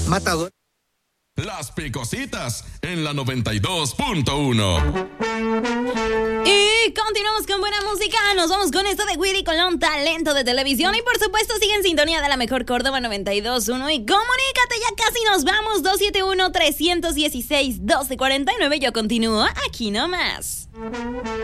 matador. Las Picositas en la 92.1. Y continuamos con buena música. Nos vamos con esto de Willy Colón, talento de televisión. Y por supuesto sigue en sintonía de la mejor Córdoba 92.1. Y comunícate, ya casi nos vamos. 271-316-1249. Yo continúo aquí nomás.